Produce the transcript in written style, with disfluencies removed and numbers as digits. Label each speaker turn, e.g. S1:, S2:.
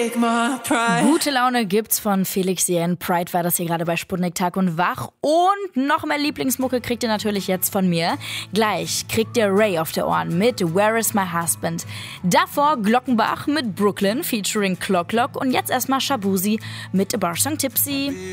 S1: Gute Laune gibt's von Felix Jähn. Pride war das hier gerade bei Sputnik Tag und Wach. Und noch mehr Lieblingsmucke kriegt ihr natürlich jetzt von mir. Gleich kriegt ihr Ray auf der Ohren mit Where is my husband? Davor Glockenbach mit Brooklyn featuring Clock Clock und jetzt erstmal Shabuzi mit A Bar Song Tipsy.